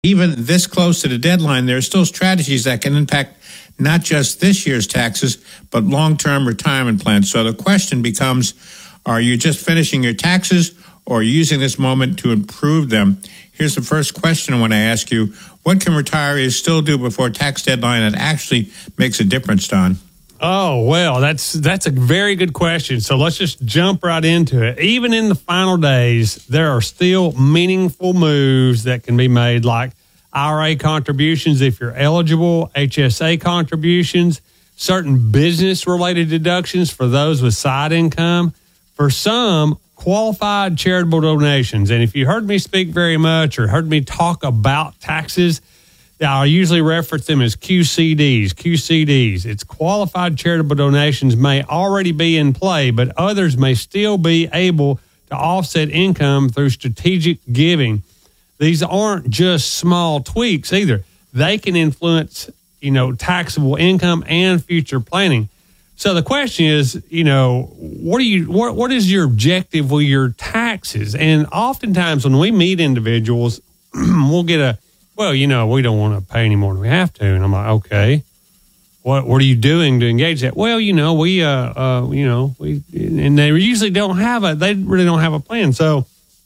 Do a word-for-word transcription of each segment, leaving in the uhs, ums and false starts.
Even this close to the deadline, there are still strategies that can impact not just this year's taxes, but long-term retirement plans. So the question becomes, are you just finishing your taxes or using this moment to improve them? Here's the first question I want to ask you. What can retirees still do before tax deadline that actually makes a difference, Don? Oh, well, that's that's a very good question. So let's just jump right into it. Even in the final days, there are still meaningful moves that can be made, like I R A contributions if you're eligible, H S A contributions, certain business-related deductions for those with side income. For some, qualified charitable donations. And if you heard me speak very much or heard me talk about taxes, I usually reference them as Q C Ds. Q C Ds. It's qualified charitable donations may already be in play, but others may still be able to offset income through strategic giving. These aren't just small tweaks either. They can influence, you know, taxable income and future planning. So the question is, you know, what do you what what is your objective with your taxes? And oftentimes when we meet individuals, we'll get a well, you know, we don't want to pay any more than we have to. And I'm like, okay, what what are you doing to engage that? Well, you know, we, uh, uh, you know, we, and they usually don't have a, they really don't have a plan. So,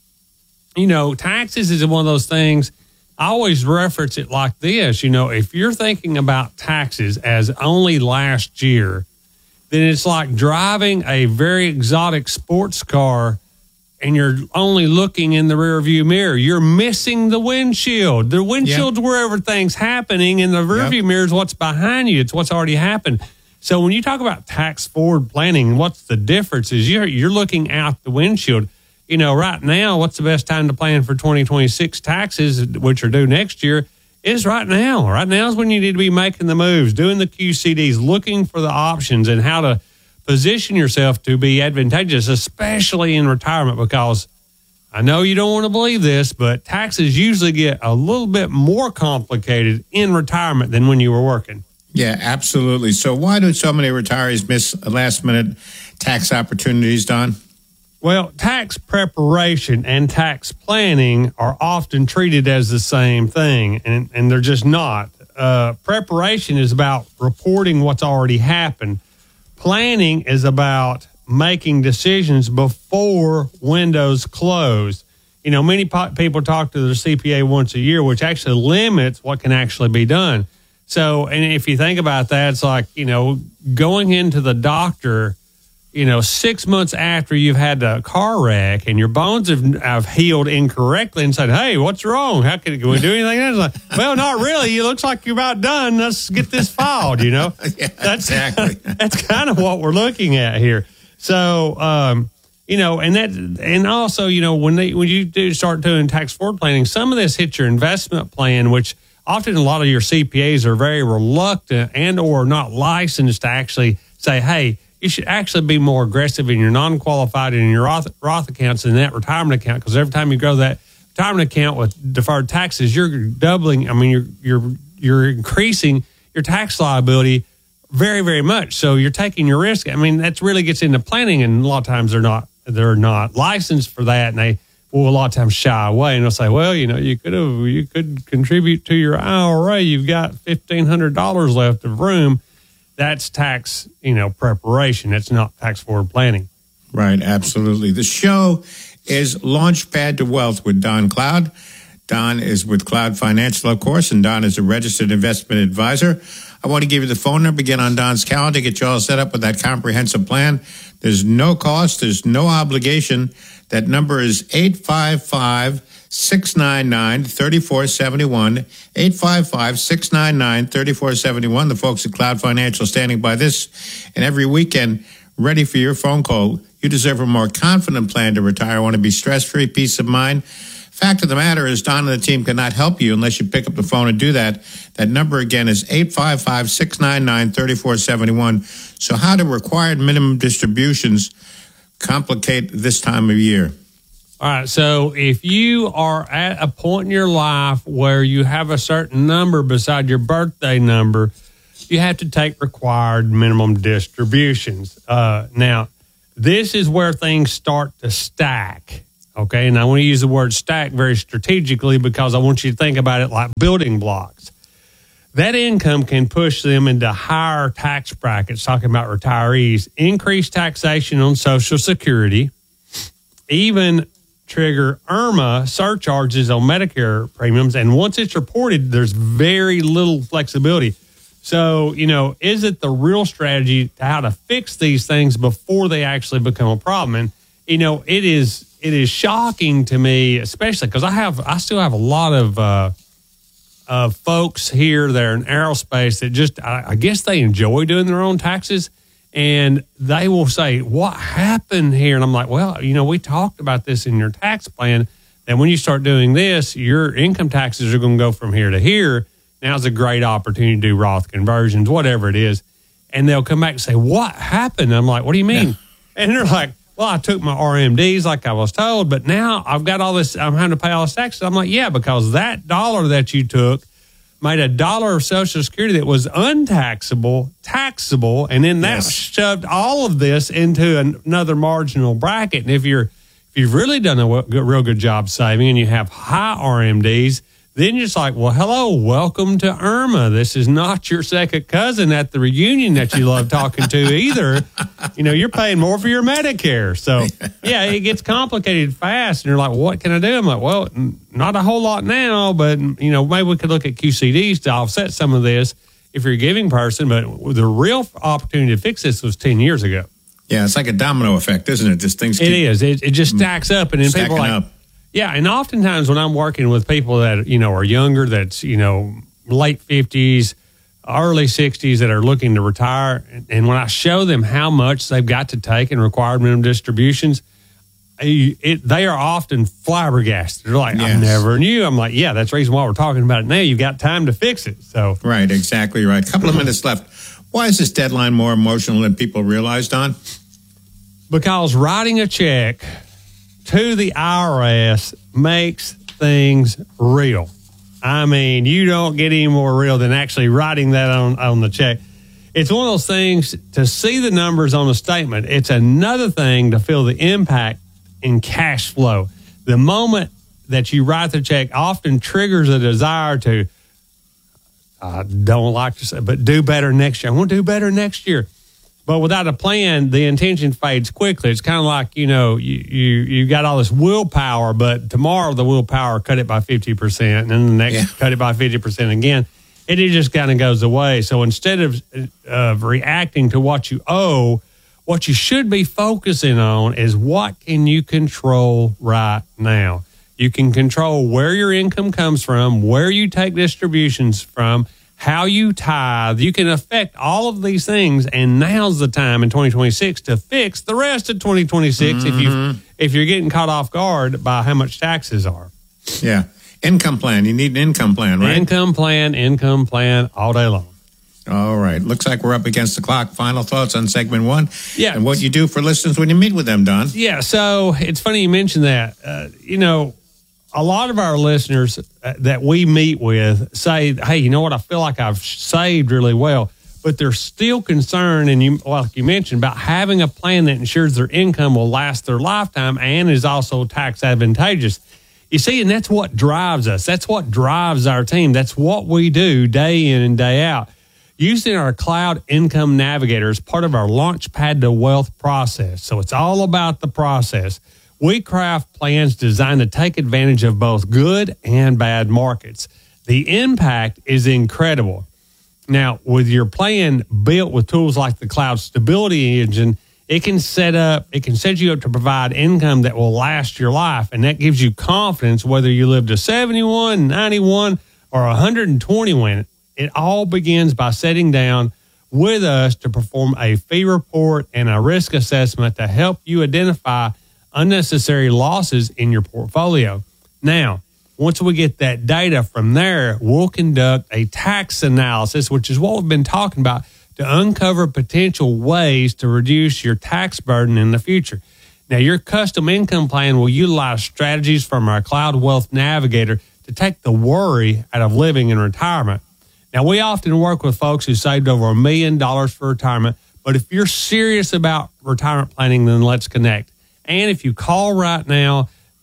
you know, taxes is one of those things. I always reference it like this. You know, if you're thinking about taxes as only last year, then it's like driving a very exotic sports car and you're only looking in the rearview mirror. You're missing the windshield. The windshield's yep. where everything's happening, and the rearview yep. mirror is what's behind you. It's what's already happened. So when you talk about tax forward planning, what's the difference is you're, you're looking out the windshield. You know, right now, what's the best time to plan for twenty twenty-six taxes, which are due next year, is right now. Right now is when you need to be making the moves, doing the Q C Ds, looking for the options and how to position yourself to be advantageous, especially in retirement, because I know you don't want to believe this, but taxes usually get a little bit more complicated in retirement than when you were working. Yeah, absolutely. So why do so many retirees miss last-minute tax opportunities, Don? Well, tax preparation and tax planning are often treated as the same thing, and, and they're just not. Uh, preparation is about reporting what's already happened. Planning is about making decisions before windows close. You know, many po- people talk to their C P A once a year, which actually limits what can actually be done. So, and if you think about that, it's like, you know, going into the doctor, you know, six months after you've had a car wreck and your bones have, have healed incorrectly and said, hey, what's wrong? How can, can we do anything else? Like, well, not really. It looks like you're about done. Let's get this filed, you know? yeah, that's, exactly. That's kind of what we're looking at here. So, um, you know, and that, and also, you know, when they, when you do start doing tax forward planning, some of this hits your investment plan, which often a lot of your C P As are very reluctant and or not licensed to actually say, hey, you should actually be more aggressive in your non-qualified and in your Roth, Roth accounts and that retirement account, because every time you grow that retirement account with deferred taxes, you're doubling. I mean, you're you're you're increasing your tax liability very, very much. So you're taking your risk. I mean, that really gets into planning, and a lot of times they're not they're not licensed for that, and they will a lot of times shy away, and they'll say, well, you know, you could have you could contribute to your I R A. You've got fifteen hundred dollars left of room. That's tax, you know, preparation. That's not tax forward planning. Right, absolutely. The show is Launchpad to Wealth with Don Cloud. Don is with Cloud Financial, of course, and Don is a registered investment advisor. I want to give you the phone number, get on Don's calendar, get you all set up with that comprehensive plan. There's no cost. There's no obligation. That number is eight five five, six nine nine, three four seven one, eight five five, six nine nine, three four seven one. The folks at Cloud Financial standing by this and every weekend ready for your phone call. You deserve a more confident plan to retire. Want to be stress-free, peace of mind. Fact of the matter is, Don and the team cannot help you unless you pick up the phone and do that. That number again is eight five five, six nine nine, three four seven one. So how do required minimum distributions complicate this time of year? All right. So if you are at a point in your life where you have a certain number beside your birthday number, you have to take required minimum distributions. Uh, now, this is where things start to stack. Okay. And I want to use the word stack very strategically because I want you to think about it like building blocks. That income can push them into higher tax brackets, talking about retirees, increased taxation on Social Security, even trigger IRMA surcharges on Medicare premiums. And once it's reported, there's very little flexibility. So, you know, is it the real strategy to how to fix these things before they actually become a problem? And, you know, it is it is shocking to me, especially because I have I still have a lot of uh, uh, folks here that are in aerospace that just, I, I guess they enjoy doing their own taxes. And they will say, what happened here? And I'm like, well, you know, we talked about this in your tax plan. And when you start doing this, your income taxes are going to go from here to here. Now's a great opportunity to do Roth conversions, whatever it is. And they'll come back and say, what happened? And I'm like, what do you mean? Yeah. And they're like, well, I took my R M Ds like I was told, but now I've got all this, I'm having to pay all this taxes. I'm like, yeah, because that dollar that you took made a dollar of Social Security that was untaxable, taxable, and then that yes. shoved all of this into an, another marginal bracket. And if you're if you've really done a w- real good job saving and you have high R M Ds, then you're just like, well, hello, welcome to IRMA. This is not your second cousin at the reunion that you love talking to either. You know, you're paying more for your Medicare. So, yeah, it gets complicated fast. And you're like, what can I do? I'm like, well, not a whole lot now, but, you know, maybe we could look at Q C Ds to offset some of this if you're a giving person. But the real opportunity to fix this was ten years ago. Yeah, it's like a domino effect, isn't it? Just things It keep is. It, it just stacks up. And then people are like, up. Yeah, and oftentimes when I'm working with people that, you know, are younger, that's, you know, late fifties, early sixties that are looking to retire, and when I show them how much they've got to take in required minimum distributions, it, they are often flabbergasted. They're like, yes. I never knew. I'm like, yeah, that's the reason why we're talking about it now. You've got time to fix it. So Right, exactly right. A couple of minutes left. Why is this deadline more emotional than people realize, Don? Because writing a check to the I R S makes things real. I mean, you don't get any more real than actually writing that on, on the check. It's one of those things to see the numbers on the statement. It's another thing to feel the impact in cash flow. The moment that you write the check often triggers a desire to, I don't like to say, but do better next year. I want to do better next year. But without a plan, the intention fades quickly. It's kind of like, you know, you, you, you got all this willpower, but tomorrow the willpower cut it by fifty percent, and then the next yeah. cut it by fifty percent again. And it just kind of goes away. So instead of, of reacting to what you owe, what you should be focusing on is what can you control right now. You can control where your income comes from, where you take distributions from, how you tithe. You can affect all of these things, and now's the time in twenty twenty-six to fix the rest of twenty twenty-six mm-hmm. if you if you're getting caught off guard by how much taxes are. Yeah. Income plan. You need an income plan, right? Income plan, income plan all day long. All right. Looks like we're up against the clock. Final thoughts on segment one. Yeah. And what you do for listeners when you meet with them, Don. Yeah. So it's funny you mentioned that. Uh, you know, a lot of our listeners that we meet with say, hey, you know what? I feel like I've saved really well, but they're still concerned, and you, like you mentioned, about having a plan that ensures their income will last their lifetime and is also tax advantageous. You see, and that's what drives us. That's what drives our team. That's what we do day in and day out. Using our Cloud Income Navigator as part of our Launchpad to Wealth process. So it's all about the process. We craft plans designed to take advantage of both good and bad markets. The impact is incredible. Now, with your plan built with tools like the Cloud Stability Engine, it can set up, it can set you up to provide income that will last your life. And that gives you confidence whether you live to seventy-one, ninety-one, or one hundred twenty-one. It all begins by sitting down with us to perform a fee report and a risk assessment to help you identify unnecessary losses in your portfolio. Now, once we get that data from there, we'll conduct a tax analysis, which is what we've been talking about, to uncover potential ways to reduce your tax burden in the future. Now, your custom income plan will utilize strategies from our Cloud Wealth Navigator to take the worry out of living in retirement. Now, we often work with folks who saved over a million dollars for retirement, but if you're serious about retirement planning, then let's connect. And if you call right now,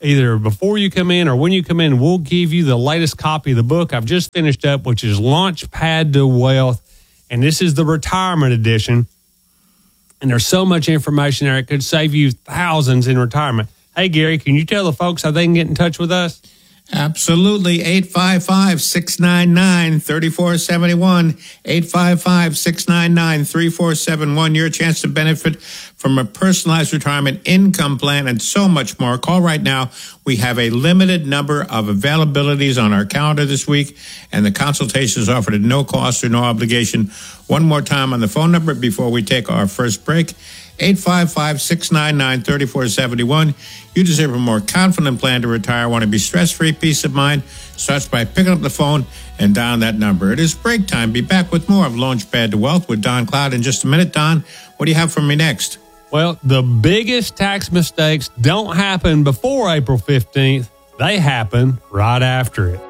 either before you come in or when you come in, we'll give you the latest copy of the book I've just finished up, which is Launchpad to Wealth. And this is the retirement edition. And there's so much information there, it could save you thousands in retirement. Hey, Gary, can you tell the folks how they can get in touch with us? Absolutely. eight five five, six nine nine, three four seven one. eight five five, six nine nine, three four seven one. Your chance to benefit from a personalized retirement income plan and so much more. Call right now. We have a limited number of availabilities on our calendar this week, and the consultation is offered at no cost or no obligation. One more time on the phone number before we take our first break. eight five five, six nine nine, three four seven one. You deserve a more confident plan to retire. Want to be stress-free, peace of mind? Starts by picking up the phone and dialing that number. It is break time. Be back with more of Launchpad to Wealth with Don Cloud in just a minute. Don, what do you have for me next? Well, the biggest tax mistakes don't happen before April fifteenth. They happen right after it.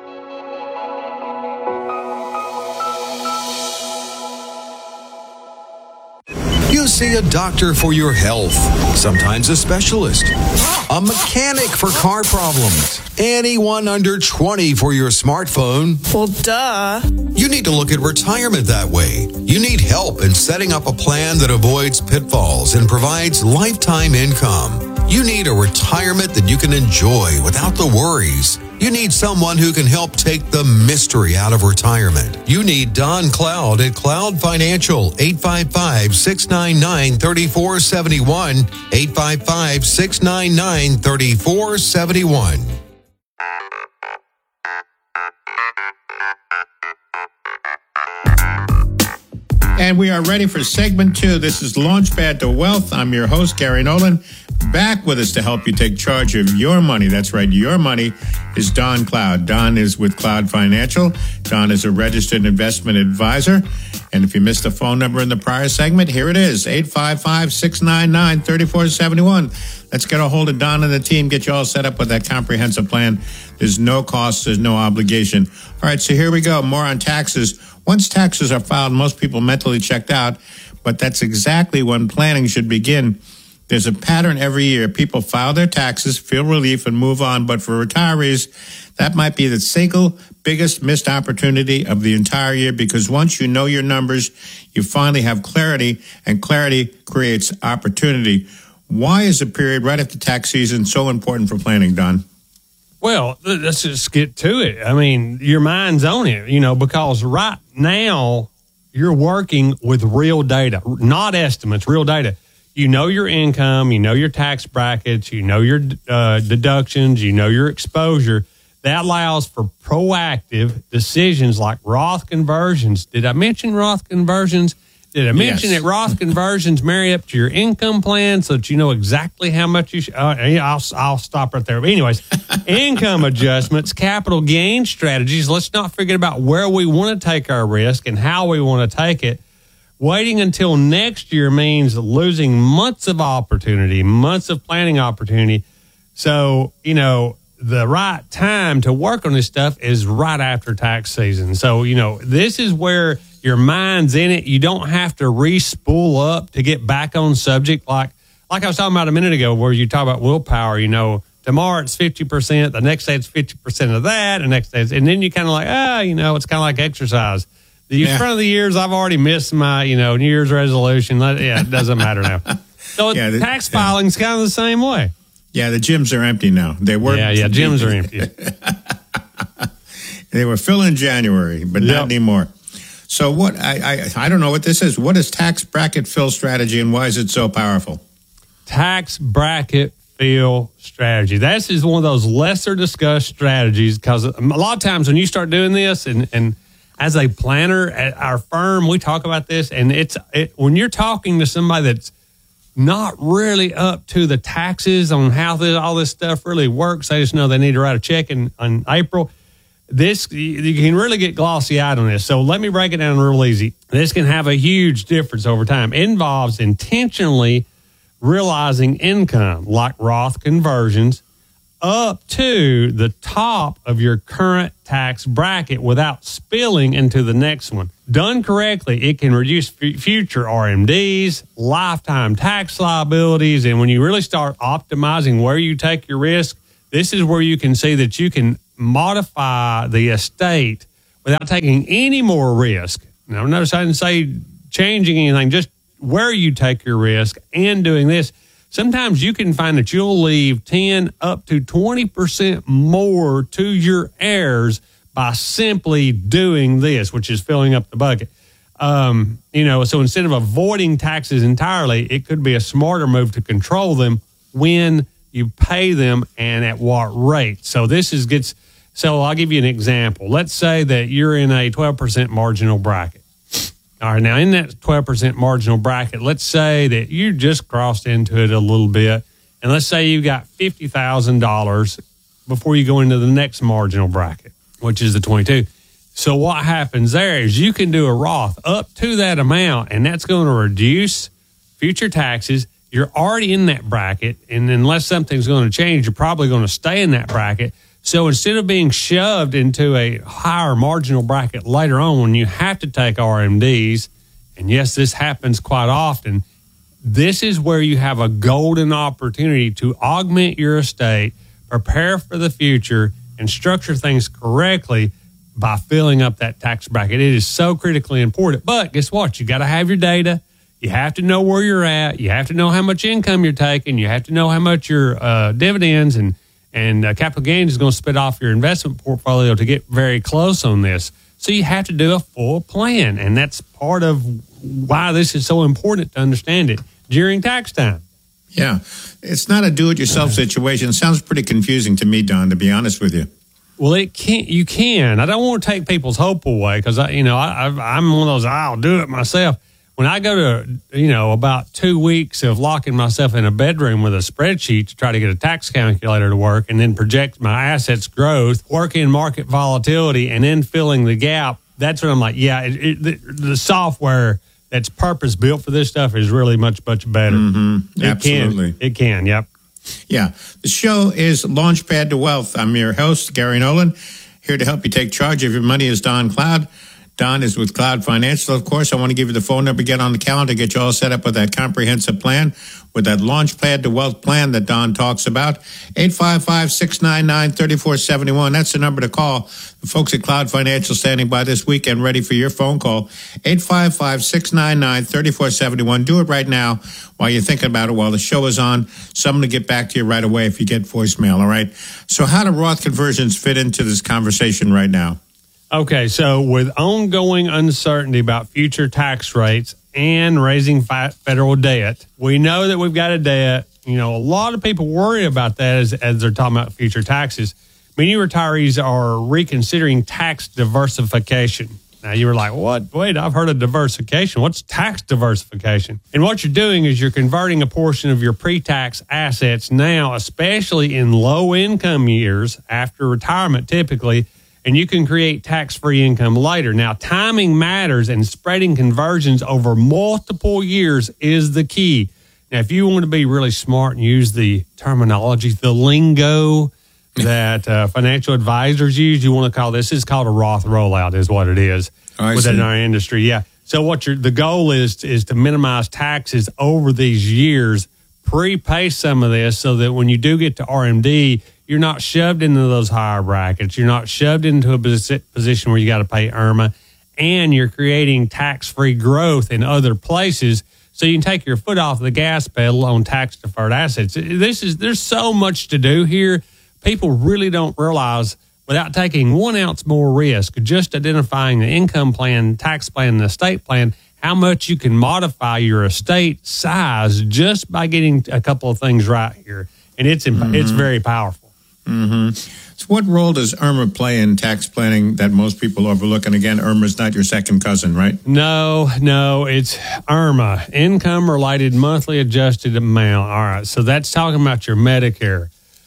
You see a doctor for your health, sometimes a specialist, a mechanic for car problems, anyone under twenty for your smartphone. Well, duh. You need to look at retirement that way. You need help in setting up a plan that avoids pitfalls and provides lifetime income. You need a retirement that you can enjoy without the worries. You need someone who can help take the mystery out of retirement. You need Don Cloud at Cloud Financial, eight five five, six nine nine, three four seven one, eight five five, six nine nine, three four seven one. And we are ready for segment two. This is Launchpad to Wealth. I'm your host, Gary Nolan. Back with us to help you take charge of your money. That's right, your money is Don Cloud. Don is with Cloud Financial. Don is a registered investment advisor. And if you missed the phone number in the prior segment, here it is, eight five five, six nine nine, three four seven one. Let's get a hold of Don and the team, get you all set up with that comprehensive plan. There's no cost, there's no obligation. All right, so here we go, more on taxes. Once taxes are filed, most people mentally checked out, but that's exactly when planning should begin. There's a pattern every year. People file their taxes, feel relief, and move on. But for retirees, that might be the single biggest missed opportunity of the entire year, because once you know your numbers, you finally have clarity, and clarity creates opportunity. Why is the period right after tax season so important for planning, Don? Well, let's just get to it. I mean, your mind's on it, you know, because right now you're working with real data, not estimates, real data. You know your income, you know your tax brackets, you know your uh, deductions, you know your exposure. That allows for proactive decisions like Roth conversions. Did I mention Roth conversions? Did I mention Yes. that Roth conversions marry up to your income plan so that you know exactly how much you should? Uh, I'll, I'll stop right there. But anyways, income adjustments, capital gain strategies. Let's not forget about where we want to take our risk and how we want to take it. Waiting until next year means losing months of opportunity, months of planning opportunity. So, you know, the right time to work on this stuff is right after tax season. So, you know, this is where your mind's in it. You don't have to re-spool up to get back on subject. Like, like I was talking about a minute ago, where you talk about willpower, you know, tomorrow it's fifty percent, the next day it's fifty percent of that, and the next day it's, and then you kind of like, ah, you know, it's kind of like exercise. The Yeah. front of the years, I've already missed my, you know, New Year's resolution. Yeah, it doesn't matter now. So Yeah, the- tax filing's kind of the same way. Yeah, the gyms are empty now. They were Yeah, yeah, gyms are empty. They were filled in January, but Yep. not anymore. So what? I, I I don't know what this is. What is tax bracket fill strategy, and why is it so powerful? Tax bracket fill strategy. This is one of those lesser discussed strategies, because a lot of times when you start doing this, and and as a planner at our firm, we talk about this, and it's it, when you're talking to somebody that's not really up to the taxes on how this, all this stuff really works. They just know they need to write a check in, in April. This, you can really get glossy eyed on this. So let me break it down real easy. This can have a huge difference over time. It involves intentionally realizing income, like Roth conversions, up to the top of your current tax bracket without spilling into the next one. Done correctly, it can reduce f- future R M Ds, lifetime tax liabilities, and when you really start optimizing where you take your risk, this is where you can see that you can modify the estate without taking any more risk. Now, notice I didn't say changing anything, just where you take your risk and doing this. Sometimes you can find that you'll leave ten up to twenty percent more to your heirs by simply doing this, which is filling up the bucket. Um, you know, so instead of avoiding taxes entirely, it could be a smarter move to control them when you pay them and at what rate. So this is gets, so I'll give you an example. Let's say that you're in a twelve percent marginal bracket. All right, now in that twelve percent marginal bracket, let's say that you just crossed into it a little bit, and let's say you got fifty thousand dollars before you go into the next marginal bracket, which is the twenty-two. So what happens there is you can do a Roth up to that amount, and that's going to reduce future taxes. You're already in that bracket, and unless something's going to change, you're probably going to stay in that bracket. So instead of being shoved into a higher marginal bracket later on when you have to take R M Ds, and yes, this happens quite often, this is where you have a golden opportunity to augment your estate, prepare for the future, and structure things correctly by filling up that tax bracket. It is so critically important. But guess what? You got to have your data. You have to know where you're at. You have to know how much income you're taking. You have to know how much your uh, dividends and And uh, capital gains is going to spit off your investment portfolio to get very close on this. So you have to do a full plan. And that's part of why this is so important to understand it during tax time. Yeah. It's not a do-it-yourself situation. It sounds pretty confusing to me, Don, to be honest with you. Well, it can't. You can. I don't want to take people's hope away because, I, you know, I, I, I'm one of those, I'll do it myself. When I go to, you know, about two weeks of locking myself in a bedroom with a spreadsheet to try to get a tax calculator to work and then project my assets growth, working market volatility, and then filling the gap, that's when I'm like, yeah, it, it, the, the software that's purpose built for this stuff is really much, much better. Mm-hmm. It Absolutely. Can, it can, yep. Yeah. The show is Launchpad to Wealth. I'm your host, Gary Nolan, here to help you take charge of your money is Don Cloud. Don is with Cloud Financial, of course. I want to give you the phone number, get on the calendar, get you all set up with that comprehensive plan, with that Launchpad to Wealth plan that Don talks about. eight five five, six nine nine, three four seven one. That's the number to call. The folks at Cloud Financial standing by this weekend ready for your phone call. eight five five, six nine nine, three four seven one. Do it right now while you're thinking about it, while the show is on. Someone to get back to you right away if you get voicemail, all right? So how do Roth conversions fit into this conversation right now? Okay, so with ongoing uncertainty about future tax rates and raising fi- federal debt, we know that we've got a debt. You know, a lot of people worry about that as, as they're talking about future taxes. Many retirees are reconsidering tax diversification. Now, you were like, what? Wait, I've heard of diversification. What's tax diversification? And what you're doing is you're converting a portion of your pre-tax assets now, especially in low-income years after retirement typically, and you can create tax-free income later. Now, timing matters, and spreading conversions over multiple years is the key. Now, if you want to be really smart and use the terminology, the lingo that uh, financial advisors use, you want to call this, this is called a Roth rollout is what it is I within see. our industry. Yeah. So what you're, the goal is, is to minimize taxes over these years, prepay some of this so that when you do get to R M D, you're not shoved into those higher brackets. You're not shoved into a position where you got to pay I R M A, and you're creating tax-free growth in other places so you can take your foot off the gas pedal on tax-deferred assets. This is there's so much to do here. People really don't realize, without taking one ounce more risk, just identifying the income plan, tax plan, and estate plan, how much you can modify your estate size just by getting a couple of things right here. And it's mm-hmm. it's very powerful. Mm-hmm. So what role does I R M A play in tax planning that most people overlook? And again, I R M A is not your second cousin, right? No, no, it's I R M A, income-related monthly adjusted amount. All right, so that's talking about your Medicare.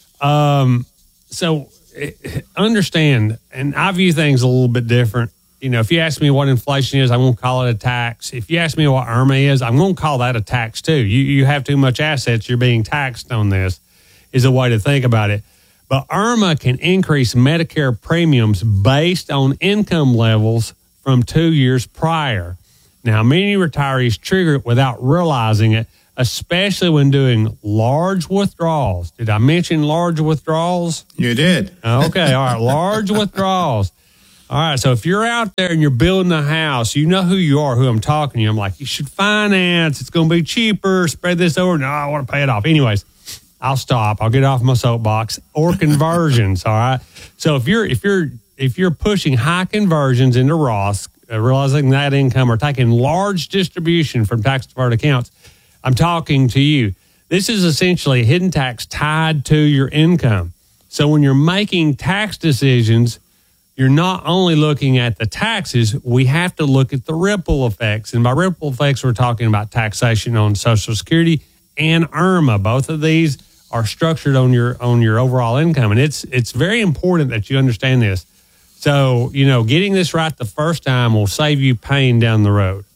Um, so understand, and I view things a little bit different. You know, if you ask me what inflation is, I'm going to call it a tax. If you ask me what I R M A is, I'm going to call that a tax too. You you have too much assets, you're being taxed on this, is a way to think about it. But I R M A can increase Medicare premiums based on income levels from two years prior. Now, many retirees trigger it without realizing it, especially when doing large withdrawals. Did I mention large withdrawals? You did. Okay, all right, large withdrawals. All right, so if you're out there and you're building a house, you know who you are, who I'm talking to you. I'm like, you should finance. It's going to be cheaper. Spread this over. No, I want to pay it off. Anyways, I'll stop. I'll get off my soapbox. Or conversions, all right? So if you're if you're if you're pushing high conversions into Roth, uh, realizing that income, or taking large distribution from tax-deferred accounts, I'm talking to you. This is essentially a hidden tax tied to your income. So when you're making tax decisions, you're not only looking at the taxes, we have to look at the ripple effects. And by ripple effects, we're talking about taxation on Social Security and I R M A. Both of these are structured on your on your overall income. And it's it's very important that you understand this. So, you know, getting this right the first time will save you pain down the road.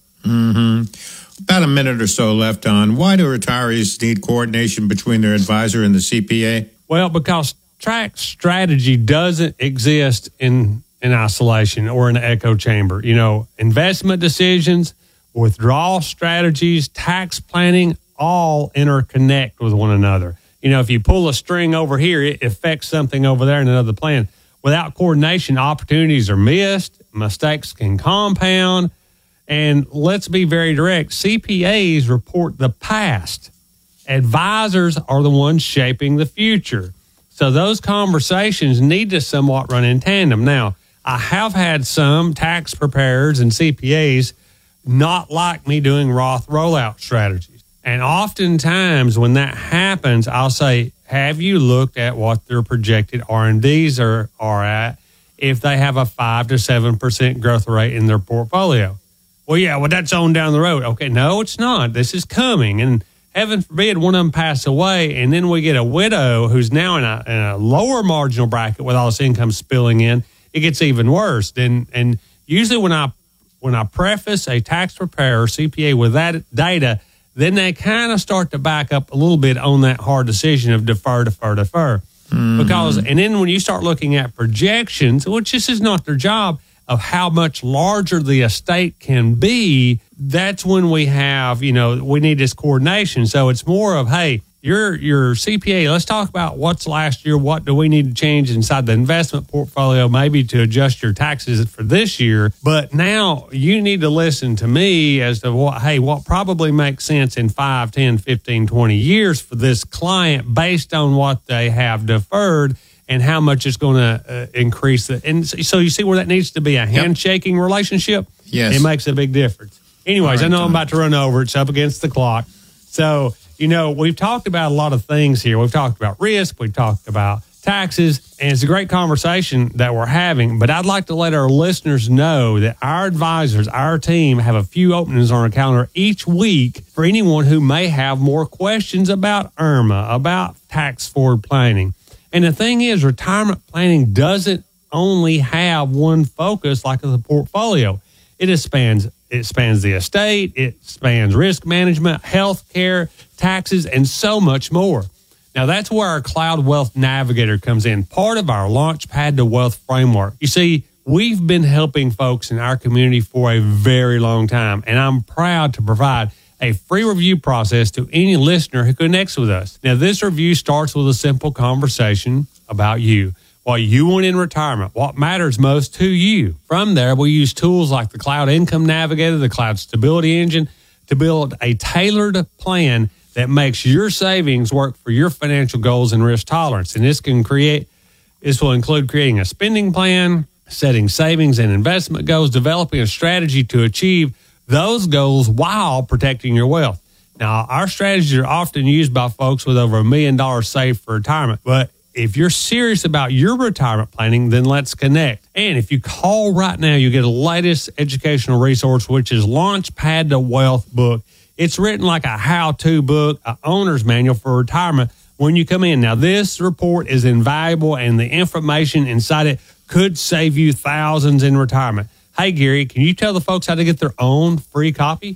Mm-hmm. About a minute or so left on. Why do retirees need coordination between their advisor and the C P A? Well, because tax strategy doesn't exist in, in isolation or in an echo chamber. You know, investment decisions, withdrawal strategies, tax planning, all interconnect with one another. You know, if you pull a string over here, it affects something over there in another plan. Without coordination, opportunities are missed, mistakes can compound, and let's be very direct, C P As report the past. Advisors are the ones shaping the future. So those conversations need to somewhat run in tandem. Now, I have had some tax preparers and C P As not like me doing Roth rollout strategies. And oftentimes when that happens, I'll say, have you looked at what their projected R M Ds are, are at if they have a five to seven percent growth rate in their portfolio? Well, yeah, well, that's on down the road. Okay, no, it's not. This is coming. And heaven forbid one of them pass away, and then we get a widow who's now in a, in a lower marginal bracket with all this income spilling in. It gets even worse. And, and usually when I when I preface a tax preparer, C P A, with that data, then they kind of start to back up a little bit on that hard decision of defer, defer, defer. Mm-hmm. Because, and then when you start looking at projections, which this is not their job, of how much larger the estate can be, that's when we have, you know, we need this coordination. So it's more of, hey, your your C P A, let's talk about what's last year, what do we need to change inside the investment portfolio, maybe to adjust your taxes for this year. But now you need to listen to me as to what, hey, what probably makes sense in five, ten, fifteen, twenty years for this client based on what they have deferred and how much it's going to uh, increase. The, and so you see where that needs to be a handshaking yep. relationship? Yes. It makes a big difference. Anyways, right, I know Tom. I'm about to run over. It's up against the clock. So, you know, we've talked about a lot of things here. We've talked about risk. We've talked about taxes. And it's a great conversation that we're having. But I'd like to let our listeners know that our advisors, our team, have a few openings on our calendar each week for anyone who may have more questions about I R M A, about tax forward planning. And the thing is, retirement planning doesn't only have one focus like the portfolio. It spans it spans the estate, it spans risk management, health care, taxes, and so much more. Now, that's where our Cloud Wealth Navigator comes in, part of our Launchpad to Wealth framework. You see, we've been helping folks in our community for a very long time, and I'm proud to provide a free review process to any listener who connects with us. Now, this review starts with a simple conversation about you, what you want in retirement, what matters most to you. From there, we use tools like the Cloud Income Navigator, the Cloud Stability Engine, to build a tailored plan that makes your savings work for your financial goals and risk tolerance. And this can create, this will include creating a spending plan, setting savings and investment goals, developing a strategy to achieve those goals while protecting your wealth. Now, our strategies are often used by folks with over a million dollars saved for retirement. But if you're serious about your retirement planning, then let's connect. And if you call right now, you get the latest educational resource, which is Launchpad to Wealth book. It's written like a how-to book, an owner's manual for retirement when you come in. Now, this report is invaluable, and the information inside it could save you thousands in retirement. Hey, Gary, can you tell the folks how to get their own free copy?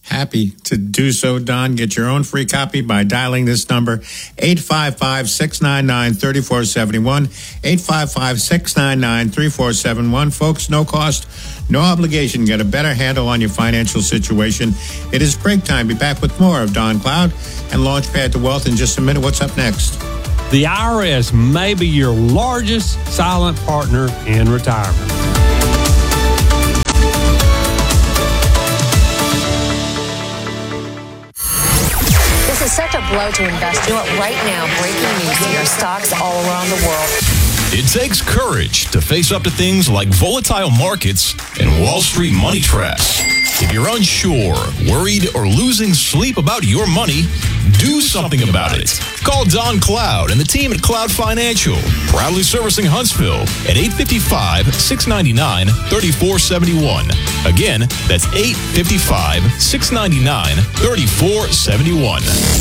Happy to do so, Don. Get your own free copy by dialing this number, eight five five, six nine nine, three four seven one, eight five five, six nine nine, three four seven one. Folks, no cost, no obligation. Get a better handle on your financial situation. It is break time. Be back with more of Don Cloud and Launchpad to Wealth in just a minute. What's up next? The I R S may be your largest silent partner in retirement. This is such a blow to investors. You know what? Right now, breaking news here, stocks all around the world. It takes courage to face up to things like volatile markets and Wall Street money traps. If you're unsure, worried, or losing sleep about your money, do something about it. Call Don Cloud and the team at Cloud Financial, proudly servicing Huntsville at eight five five, six nine nine, three four seven one. Again, that's eight five five, six nine nine, three four seven one.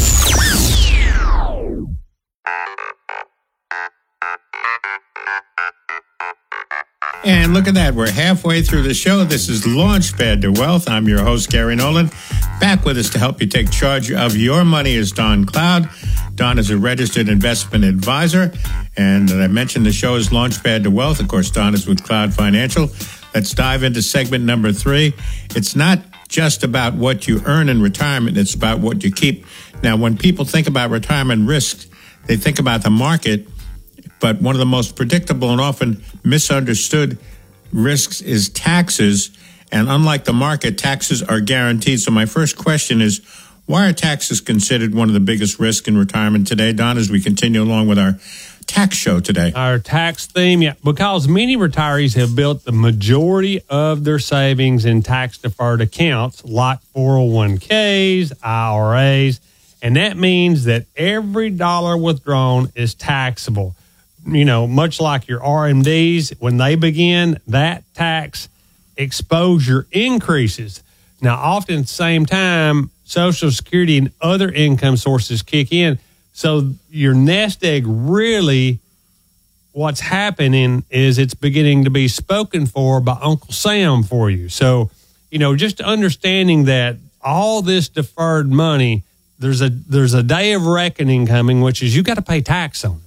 And look at that. We're halfway through the show. This is Launchpad to Wealth. I'm your host, Gary Nolan. Back with us to help you take charge of your money is Don Cloud. Don is a registered investment advisor. And I mentioned the show is Launchpad to Wealth. Of course, Don is with Cloud Financial. Let's dive into segment number three. It's not just about what you earn in retirement. It's about what you keep. Now, when people think about retirement risks, they think about the market. But one of the most predictable and often misunderstood risks is taxes. And unlike the market, taxes are guaranteed. So my first question is, why are taxes considered one of the biggest risks in retirement today, Don, as we continue along with our tax show today? Our tax theme, yeah, because many retirees have built the majority of their savings in tax-deferred accounts like four oh one k's, I R As, and that means that every dollar withdrawn is taxable. You know, much like your R M Ds, when they begin, that tax exposure increases. Now, often at the same time, Social Security and other income sources kick in. So your nest egg really, what's happening is it's beginning to be spoken for by Uncle Sam for you. So, you know, just understanding that all this deferred money, there's a there's a day of reckoning coming, which is you got to pay tax on it.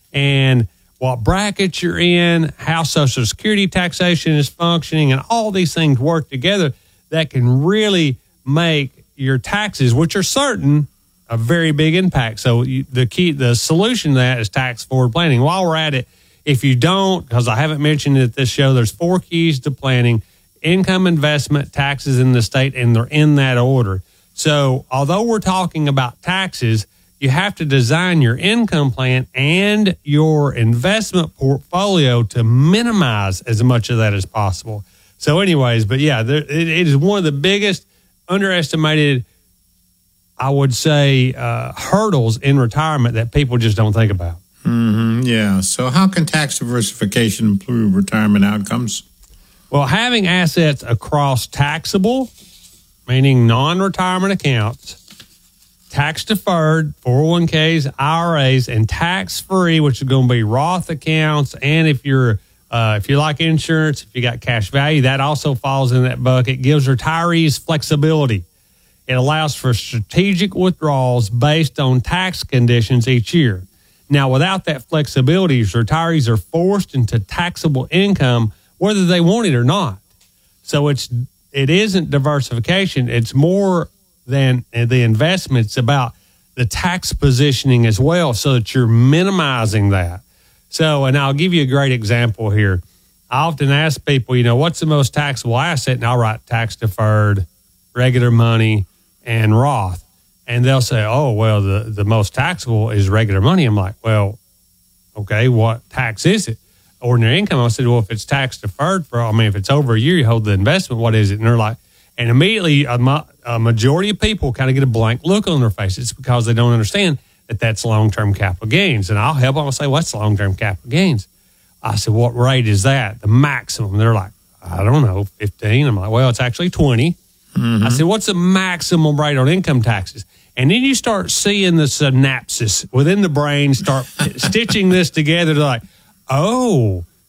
And what brackets you're in, how Social Security taxation is functioning, and all these things work together that can really make your taxes, which are certain, a very big impact. So you, the key, the solution to that is tax forward planning. While we're at it, if you don't, because I haven't mentioned it at this show, there's four keys to planning: income, investment, taxes in the state, and they're in that order. So although we're talking about taxes, you have to design your income plan and your investment portfolio to minimize as much of that as possible. So anyways, but yeah, there, it, it is one of the biggest underestimated, I would say, uh, hurdles in retirement that people just don't think about. Mm-hmm, yeah. So how can tax diversification improve retirement outcomes? Well, having assets across taxable, meaning non-retirement accounts, tax-deferred, four oh one k's, I R As, and tax-free, which is going to be Roth accounts. And if you're uh, if you like insurance, if you got cash value, that also falls in that bucket. It gives retirees flexibility. It allows for strategic withdrawals based on tax conditions each year. Now, without that flexibility, retirees are forced into taxable income whether they want it or not. So it's it isn't diversification. It's more than the investment. It's about the tax positioning as well, so that you're minimizing that. So, and I'll give you a great example here. I often ask people, you know, what's the most taxable asset? And I'll write tax deferred, regular money, and Roth. And they'll say, oh, well, the, the most taxable is regular money. I'm like, well, okay, what tax is it? Ordinary income. I said, well, if it's tax deferred for, I mean, if it's over a year, you hold the investment, what is it? And they're like, and immediately a, a majority of people kind of get a blank look on their faces because they don't understand that that's long-term capital gains. And I'll help them. I'll say, what's long-term capital gains? I said, what rate is that? The maximum. They're like, I don't know, fifteen. I'm like, well, it's actually twenty. Mm-hmm. I said, what's the maximum rate on income taxes? And then you start seeing the synapses within the brain start stitching this together. They're like, oh,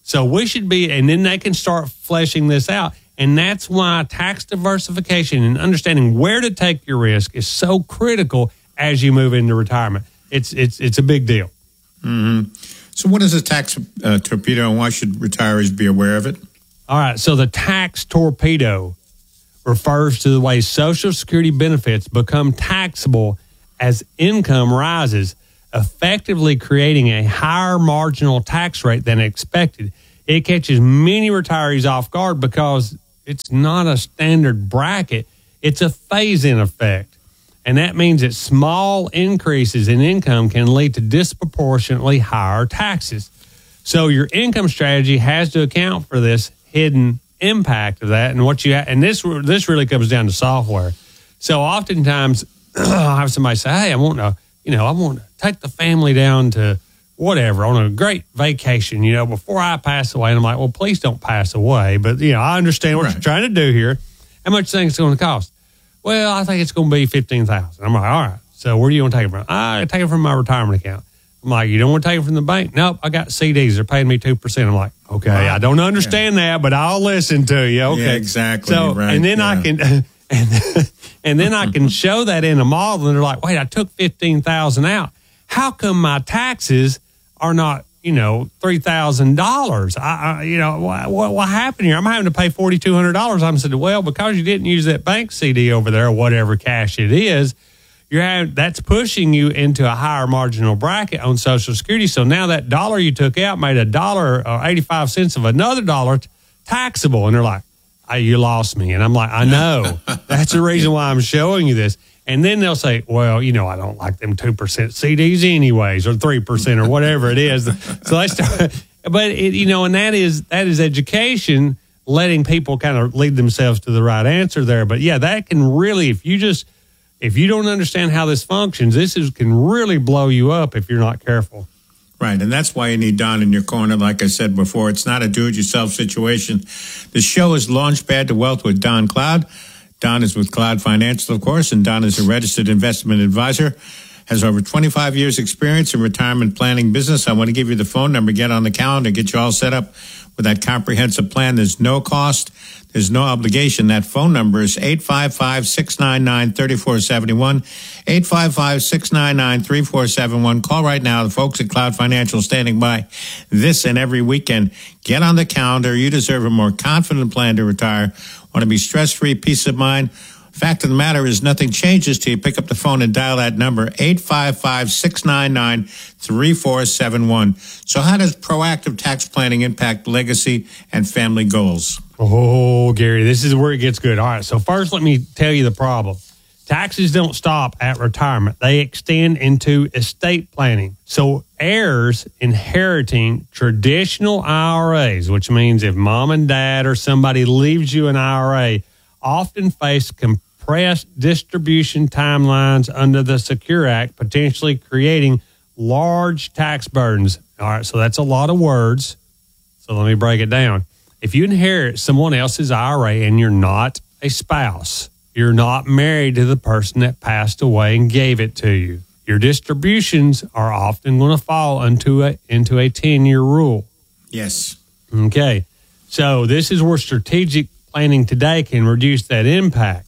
So we should be, and then they can start fleshing this out. And that's why tax diversification and understanding where to take your risk is so critical as you move into retirement. It's it's it's a big deal. Mm-hmm. So what is a tax uh, torpedo, and why should retirees be aware of it? All right, so the tax torpedo refers to the way Social Security benefits become taxable as income rises, effectively creating a higher marginal tax rate than expected. It catches many retirees off guard because it's not a standard bracket. It's a phase-in effect. And that means that small increases in income can lead to disproportionately higher taxes. So your income strategy has to account for this hidden impact of that. And what you ha- and this this really comes down to software. So oftentimes I'll have somebody say, hey, I want to, you know, I want to take the family down to whatever on a great vacation, you know, before I pass away. And I'm like, well, please don't pass away. But, you know, I understand what right. you're trying to do here. How much do you think it's going to cost? Well, I think it's going to be fifteen thousand dollars. I'm like, all right. So where do you want to take it from? I take it from my retirement account. I'm like, you don't want to take it from the bank? Nope, I got C Ds. They're paying me two percent. I'm like, okay, wow. I don't understand yeah. that, but I'll listen to you. Okay, yeah, exactly. So, right. and then yeah. I can, and, and then I can show that in a model, and they're like, wait, I took fifteen thousand dollars out. How come my taxes are not, you know, three thousand dollars? I, I, you know, what, what, what happened here? I'm having to pay four thousand two hundred dollars. I'm saying, well, because you didn't use that bank C D over there or whatever cash it is, you're having, that's pushing you into a higher marginal bracket on Social Security. So now that dollar you took out made a dollar or eighty-five cents of another dollar t- taxable. And they're like, oh, you lost me. And I'm like, I know. That's the reason why I'm showing you this. And then they'll say, well, you know, I don't like them two percent C Ds anyways, or three percent or whatever it is. So they start, but it, you know, and that is, that is education, letting people kind of lead themselves to the right answer there. But yeah, that can really, if you just, if you don't understand how this functions, this is, can really blow you up if you're not careful. Right, and that's why you need Don in your corner. Like I said before, it's not a do-it-yourself situation. The show is Launchpad to Wealth with Don Cloud. Don is with Cloud Financial, of course, and Don is a registered investment advisor, has over twenty-five years experience in retirement planning business. I want to give you the phone number, get on the calendar, get you all set up with that comprehensive plan. There's no cost. There's no obligation. That phone number is eight five five, six nine nine, three four seven one, eight five five, six nine nine, three four seven one. Call right now. The folks at Cloud Financial standing by this and every weekend. Get on the calendar. You deserve a more confident plan to retire. Want to be stress-free, peace of mind. Fact of the matter is nothing changes till you pick up the phone and dial that number, eight five five, six nine nine, three four seven one. So how does proactive tax planning impact legacy and family goals? Oh, Gary, this is where it gets good. All right, so first let me tell you the problem. Taxes don't stop at retirement. They extend into estate planning. So heirs inheriting traditional I R As, which means if mom and dad or somebody leaves you an I R A, often face compressed distribution timelines under the Secure Act, potentially creating large tax burdens. All right, so that's a lot of words. So let me break it down. If you inherit someone else's I R A and you're not a spouse, you're not married to the person that passed away and gave it to you, your distributions are often going to fall into a, into a ten-year rule. Yes. Okay. So this is where strategic planning today can reduce that impact.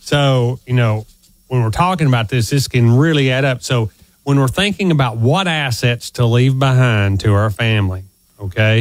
So, you know, when we're talking about this, this can really add up. So when we're thinking about what assets to leave behind to our family, okay,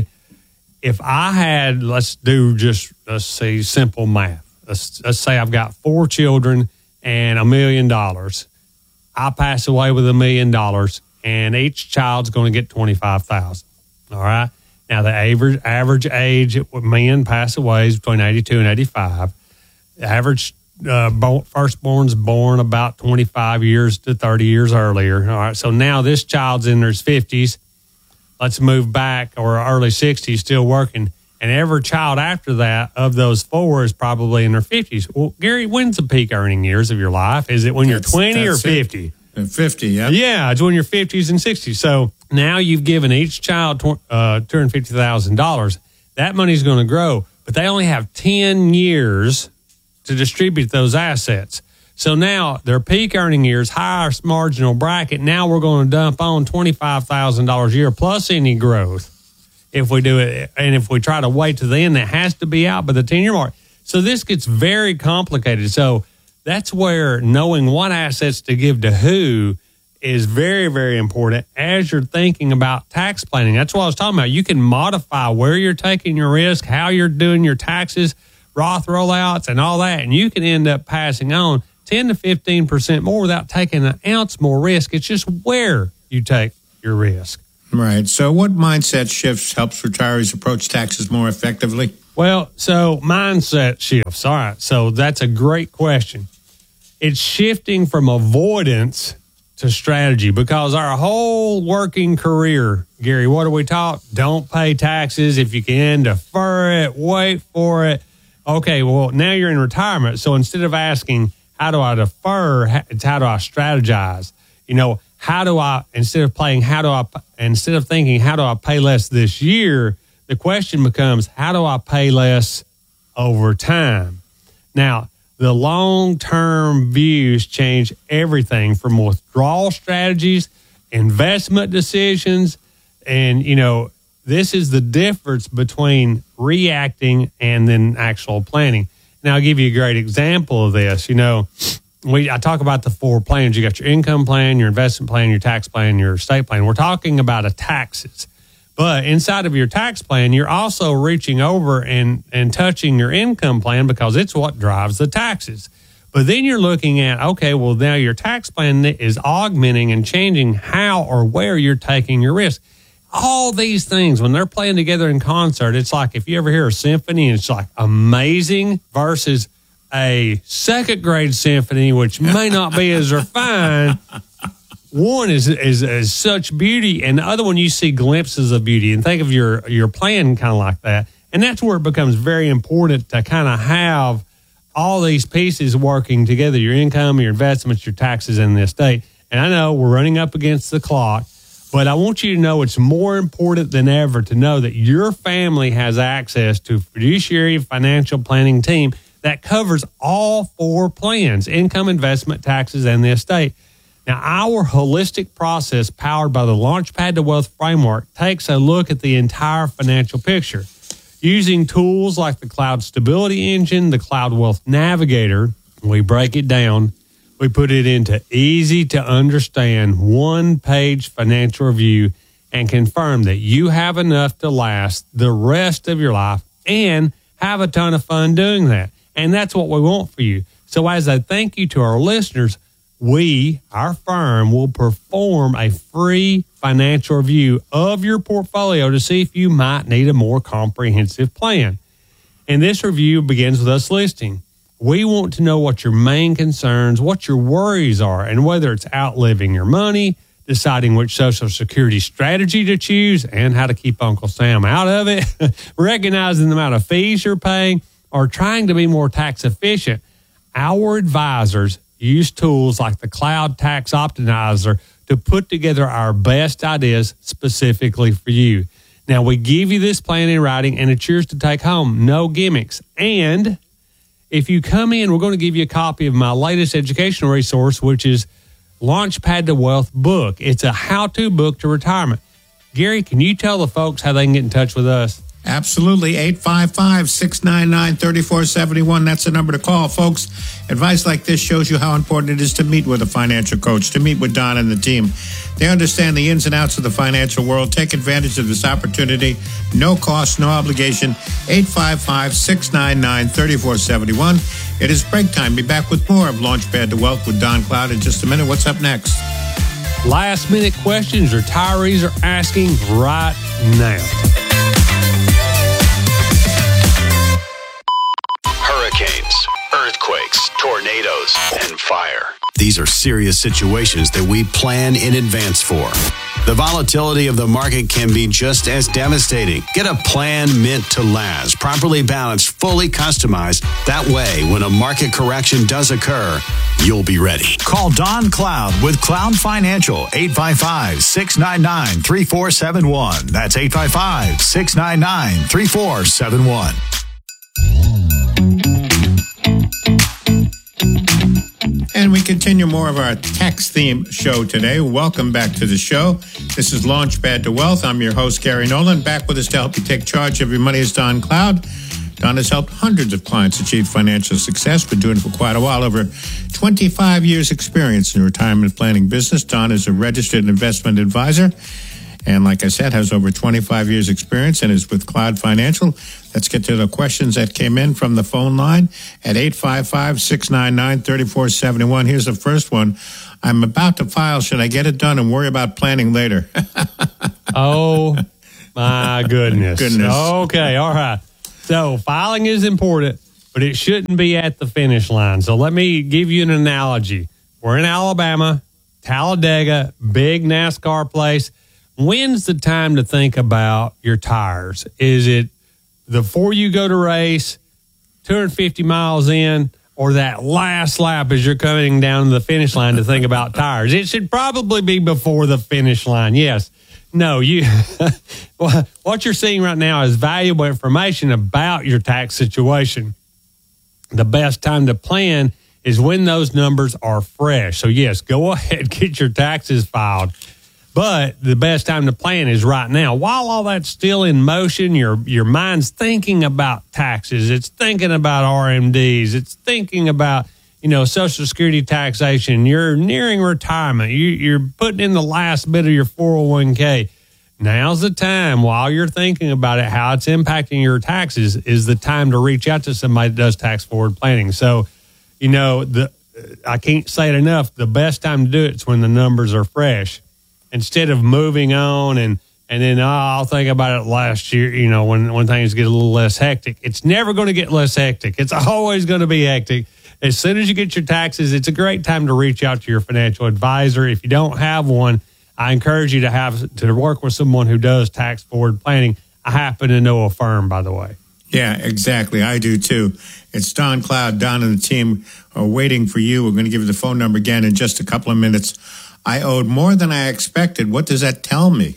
if I had, let's do just, let's say, simple math. Let's, let's say I've got four children and a million dollars. I pass away with a million dollars, and each child's going to get twenty-five thousand dollars. All right. Now, the average average age when men pass away is between eighty-two and eighty-five. The average uh, bo- firstborn's born about twenty-five years to thirty years earlier. All right. So now this child's in their fifties. Let's move back, or early sixties, still working. And every child after that of those four is probably in their fifties. Well, Gary, when's the peak earning years of your life? Is it when that's, you're twenty or fifty? It. fifty, yeah. Yeah, it's when you're fifties and sixties. So now you've given each child uh, two hundred fifty thousand dollars. That money's going to grow, but they only have ten years to distribute those assets. So now their peak earning years, highest marginal bracket, now we're going to dump on twenty-five thousand dollars a year plus any growth. if we do it. And if we try to wait to the end, it has to be out by the ten-year mark. So this gets very complicated. So that's where knowing what assets to give to who is very, very important as you're thinking about tax planning. That's what I was talking about. You can modify where you're taking your risk, how you're doing your taxes, Roth rollouts, and all that. And you can end up passing on ten to fifteen percent more without taking an ounce more risk. It's just where you take your risk. Right. So what mindset shifts helps retirees approach taxes more effectively? Well, so mindset shifts. All right. So that's a great question. It's shifting from avoidance to strategy, because our whole working career, Gary, what are we taught? Don't pay taxes. If you can, defer it, wait for it. Okay, well, now you're in retirement. So instead of asking, how do I defer, it's how do I strategize? You know, how do I, instead of playing, how do I, instead of thinking, how do I pay less this year, the question becomes, how do I pay less over time? Now, the long-term views change everything from withdrawal strategies, investment decisions, and, you know, this is the difference between reacting and then actual planning. Now, I'll give you a great example of this. You know, we I talk about the four plans. You got your income plan, your investment plan, your tax plan, your estate plan. We're talking about a taxes. But inside of your tax plan, you're also reaching over and, and touching your income plan, because it's what drives the taxes. But then you're looking at, okay, well, now your tax plan is augmenting and changing how or where you're taking your risk. All these things, when they're playing together in concert, it's like if you ever hear a symphony and it's like amazing versus a second grade symphony, which may not be as refined. One is, is is such beauty, and the other one you see glimpses of beauty. And think of your your plan kind of like that. And that's where it becomes very important to kind of have all these pieces working together: your income, your investments, your taxes, and the estate. And I know we're running up against the clock, but I want you to know it's more important than ever to know that your family has access to a fiduciary financial planning team that covers all four plans: income, investment, taxes, and the estate. Now, our holistic process powered by the Launchpad to Wealth framework takes a look at the entire financial picture. Using tools like the Cloud Stability Engine, the Cloud Wealth Navigator, we break it down. We put it into easy to understand one-page financial review and confirm that you have enough to last the rest of your life and have a ton of fun doing that. And that's what we want for you. So as a thank you to our listeners, we, our firm, will perform a free financial review of your portfolio to see if you might need a more comprehensive plan. And this review begins with us listing. We want to know what your main concerns, what your worries are, and whether it's outliving your money, deciding which Social Security strategy to choose, and how to keep Uncle Sam out of it, recognizing the amount of fees you're paying, or trying to be more tax efficient. Our advisors use tools like the Cloud Tax Optimizer to put together our best ideas specifically for you. Now, we give you this plan in writing, and it's yours to take home. No gimmicks. And if you come in, we're going to give you a copy of my latest educational resource, which is Launchpad to Wealth book. It's a how-to book to retirement. Gary, can you tell the folks how they can get in touch with us? Absolutely. eight five five, six nine nine, three four seven one. That's the number to call, folks. Advice like this shows you how important it is to meet with a financial coach, to meet with Don and the team. They understand the ins and outs of the financial world. Take advantage of this opportunity. No cost, no obligation. eight five five, six nine nine, three four seven one. It is break time. Be back with more of Launchpad to Wealth with Don Cloud in just a minute. What's up next? Last minute questions retirees are asking right now. Hurricanes, earthquakes, tornadoes, and fire. These are serious situations that we plan in advance for. The volatility of the market can be just as devastating. Get a plan meant to last, properly balanced, fully customized. That way, when a market correction does occur, you'll be ready. Call Don Cloud with Cloud Financial, eight five five, six nine nine, three four seven one. That's eight five five, six nine nine, three four seven one. And we continue more of our tax-themed show today. Welcome back to the show. This is Launchpad to Wealth. I'm your host, Gary Nolan. Back with us to help you take charge of your money is Don Cloud. Don has helped hundreds of clients achieve financial success. Been doing it for quite a while, over twenty-five years experience in the retirement planning business. Don is a registered investment advisor. And like I said, has over twenty-five years experience and is with Cloud Financial. Let's get to the questions that came in from the phone line at eight five five, six nine nine, three four seven one. Here's the first one. I'm about to file. Should I get it done and worry about planning later? Oh, my goodness. Goodness. Okay, all right. So filing is important, but it shouldn't be at the finish line. So let me give you an analogy. We're in Alabama, Talladega, big NASCAR place. When's the time to think about your tires? Is it before you go to race, two hundred fifty miles in, or that last lap as you're coming down to the finish line to think about tires? It should probably be before the finish line. Yes. No, you. What you're seeing right now is valuable information about your tax situation. The best time to plan is when those numbers are fresh. So, yes, go ahead, get your taxes filed. But the best time to plan is right now. While all that's still in motion, your your mind's thinking about taxes. It's thinking about R M Ds. It's thinking about, you know, Social Security taxation. You're nearing retirement. You, you're putting in the last bit of your four oh one k. Now's the time, while you're thinking about it, how it's impacting your taxes, is the time to reach out to somebody that does tax forward planning. So, you know, the I can't say it enough. The best time to do it is when the numbers are fresh. Instead of moving on and, and then, oh, I'll think about it last year, you know, when, when things get a little less hectic. It's never going to get less hectic. It's always going to be hectic. As soon as you get your taxes, it's a great time to reach out to your financial advisor. If you don't have one, I encourage you to have to work with someone who does tax forward planning. I happen to know a firm, by the way. Yeah, exactly. I do too. It's Don Cloud. Don and the team are waiting for you. We're going to give you the phone number again in just a couple of minutes. I owed more than I expected. What does that tell me?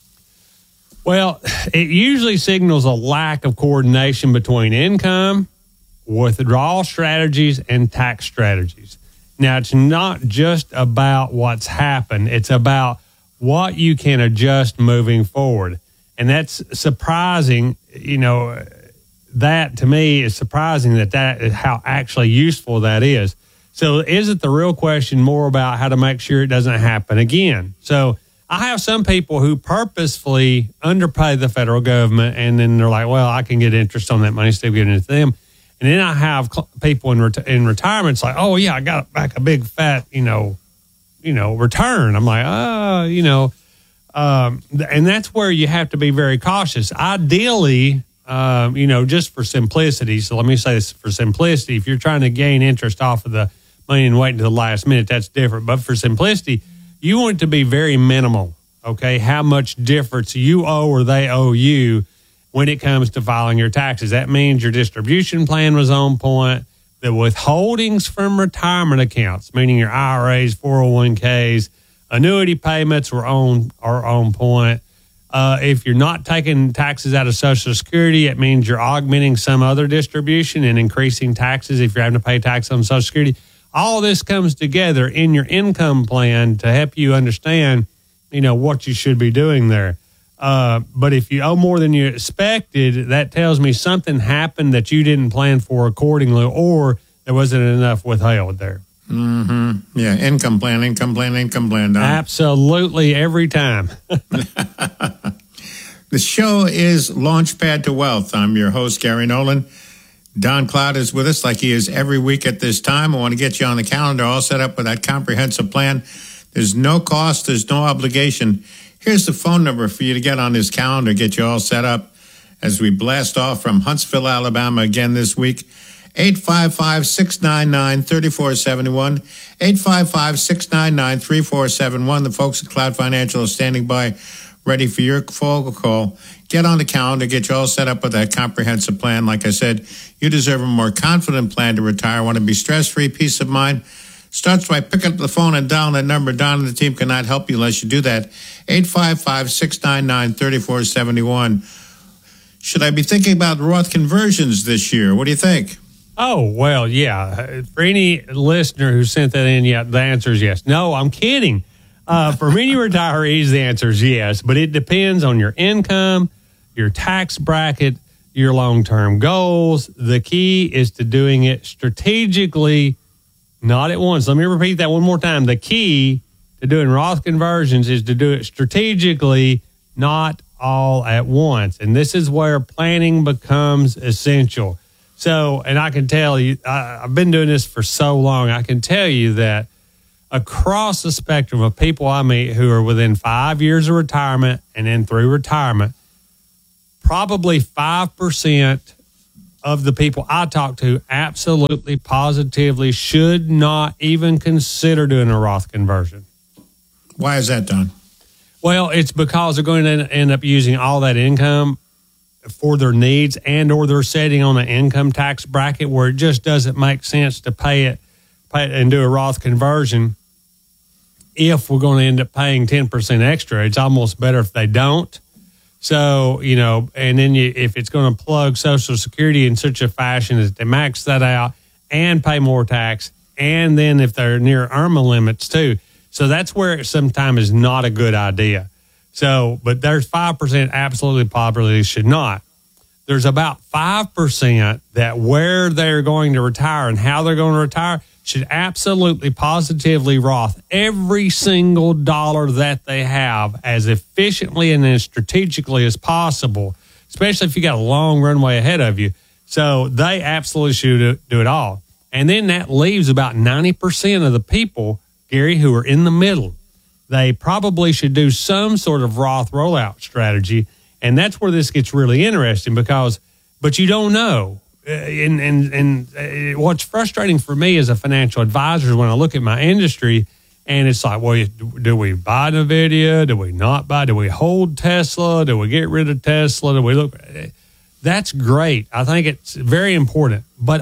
Well, it usually signals a lack of coordination between income, withdrawal strategies, and tax strategies. Now, it's not just about what's happened. It's about what you can adjust moving forward. And that's surprising. You know, that to me is surprising that that is how actually useful that is. So isn't the real question more about how to make sure it doesn't happen again? So I have some people who purposefully underpay the federal government, and then they're like, well, I can get interest on that money, still giving it to them. And then I have cl- people in ret- in retirement, it's like, oh, yeah, I got back a big fat, you know, you know, return. I'm like, oh, you know, um, th- and that's where you have to be very cautious. Ideally, um, you know, just for simplicity. So let me say this for simplicity. If you're trying to gain interest off of the money and wait until the last minute, that's different. But for simplicity, you want it to be very minimal, okay, how much difference you owe or they owe you when it comes to filing your taxes. That means your distribution plan was on point. The withholdings from retirement accounts, meaning your I R As, four oh one k's, annuity payments were on are on point. Uh, if you're not taking taxes out of Social Security, it means you're augmenting some other distribution and increasing taxes if you're having to pay tax on Social Security. All this comes together in your income plan to help you understand, you know, what you should be doing there. Uh, but if you owe more than you expected, that tells me something happened that you didn't plan for accordingly, or there wasn't enough withheld there. Mm-hmm. Yeah, income plan, income plan, income plan. Don. Absolutely, every time. The show is Launchpad to Wealth. I'm your host, Gary Nolan. Don Cloud is with us like he is every week at this time. I want to get you on the calendar all set up with that comprehensive plan. There's no cost. There's no obligation. Here's the phone number for you to get on his calendar, get you all set up as we blast off from Huntsville, Alabama again this week. eight five five, six nine nine, three four seven one. eight five five, six nine nine, three four seven one. The folks at Cloud Financial are standing by, ready for your phone call. Get on the calendar, get you all set up with that comprehensive plan. Like I said, you deserve a more confident plan to retire. Want to be stress-free, peace of mind. Starts by picking up the phone and dialing that number. Don and the team cannot help you unless you do that. eight five five, six nine nine, three four seven one. Should I be thinking about Roth conversions this year? What do you think? Oh, well, yeah. For any listener who sent that in, yeah, the answer is yes. No, I'm kidding. Uh, for many retirees, the answer is yes, but it depends on your income, your tax bracket, your long-term goals. The key is to doing it strategically, not at once. Let me repeat that one more time. The key to doing Roth conversions is to do it strategically, not all at once. And this is where planning becomes essential. So, and I can tell you, I, I've been doing this for so long, I can tell you that across the spectrum of people I meet who are within five years of retirement and then through retirement, probably five percent of the people I talk to absolutely, positively should not even consider doing a Roth conversion. Why is that, Don? Well, it's because they're going to end up using all that income for their needs, and or they're setting on an income tax bracket where it just doesn't make sense to pay it, pay it and do a Roth conversion. If we're going to end up paying ten percent extra, it's almost better if they don't. So, you know, and then you, if it's going to plug Social Security in such a fashion that they max that out and pay more tax, and then if they're near I R M A limits too. So that's where it sometimes is not a good idea. So, but there's five percent absolutely probably should not. There's about five percent that where they're going to retire and how they're going to retire should absolutely positively Roth every single dollar that they have as efficiently and as strategically as possible, especially if you got a long runway ahead of you. So they absolutely should do it all. And then that leaves about ninety percent of the people, Gary, who are in the middle. They probably should do some sort of Roth rollout strategy. And that's where this gets really interesting because, but you don't know. Uh, and and, and uh, what's frustrating for me as a financial advisor is when I look at my industry and it's like, well, do we buy NVIDIA? Do we not buy? Do we hold Tesla? Do we get rid of Tesla? Do we look? That's great. I think it's very important. But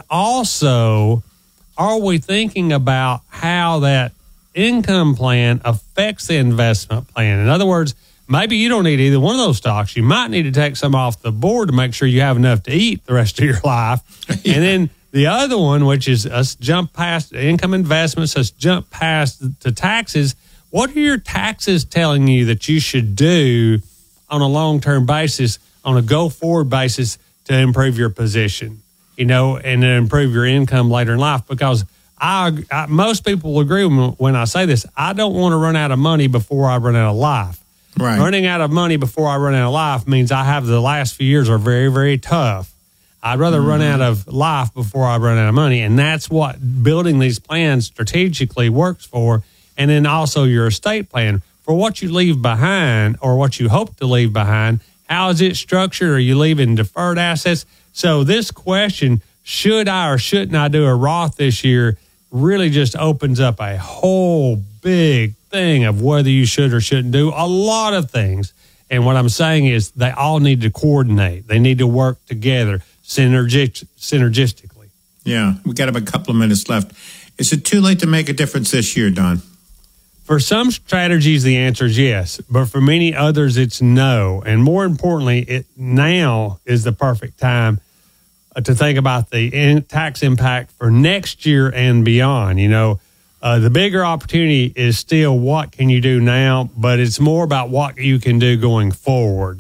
also, are we thinking about how that income plan affects the investment plan? In other words, maybe you don't need either one of those stocks. You might need to take some off the board to make sure you have enough to eat the rest of your life. Yeah. And then the other one, which is us jump past income investments, us jump past the taxes. What are your taxes telling you that you should do on a long-term basis, on a go-forward basis to improve your position, you know, and to improve your income later in life? Because I, I, most people will agree with me when I say this. I don't want to run out of money before I run out of life. Right. Running out of money before I run out of life means I have the last few years are very, very tough. I'd rather mm-hmm. run out of life before I run out of money. And that's what building these plans strategically works for. And then also your estate plan for what you leave behind or what you hope to leave behind. How is it structured? Are you leaving deferred assets? So this question, should I or shouldn't I do a Roth this year, really just opens up a whole big thing of whether you should or shouldn't do a lot of things. And what I'm saying is they all need to coordinate. They need to work together synergi- synergistically. Yeah, we got about a couple of minutes left. Is it too late to make a difference this year, Don? For some strategies, the answer is yes. But for many others, it's no. And more importantly, it now is the perfect time to think about the in, tax impact for next year and beyond. You know, uh, the bigger opportunity is still what can you do now, but it's more about what you can do going forward.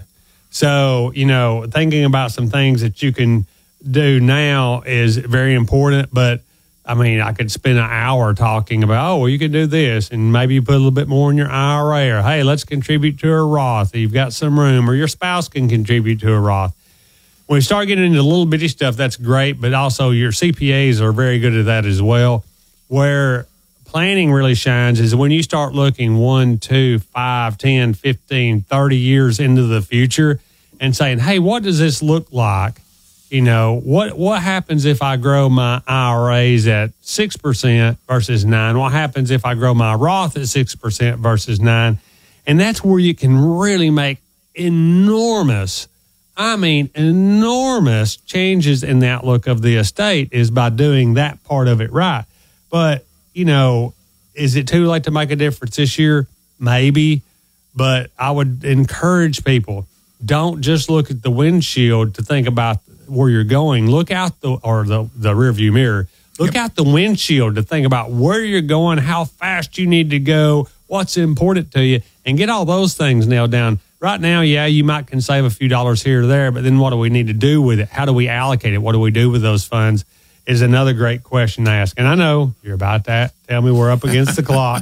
So, you know, thinking about some things that you can do now is very important. But, I mean, I could spend an hour talking about, oh, well, you can do this, and maybe you put a little bit more in your I R A, or, hey, let's contribute to a Roth. You've got some room, or your spouse can contribute to a Roth. When you start getting into little bitty stuff, that's great, but also your C P As are very good at that as well. Where planning really shines is when you start looking one, two, five, ten, fifteen, thirty years into the future and saying, hey, what does this look like? You know, what what happens if I grow my I R As at six percent versus nine? What happens if I grow my Roth at six percent versus nine? And that's where you can really make enormous I mean, enormous changes in the outlook of the estate is by doing that part of it right. But, you know, is it too late to make a difference this year? Maybe. But I would encourage people, don't just look at the windshield to think about where you're going, look out the or the, the rear view mirror. Look yep. out the windshield to think about where you're going, how fast you need to go, what's important to you, and get all those things nailed down. Right now, yeah, you might can save a few dollars here or there, but then what do we need to do with it? How do we allocate it? What do we do with those funds is another great question to ask. And I know you're about that. Tell me we're up against the clock.